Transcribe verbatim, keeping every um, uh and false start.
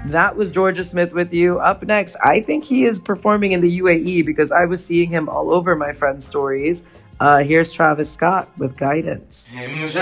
That was Georgia Smith with you. Up next, I think he is performing in the U A E because I was seeing him all over my friends' stories. Uh, here's Travis Scott with Guidance.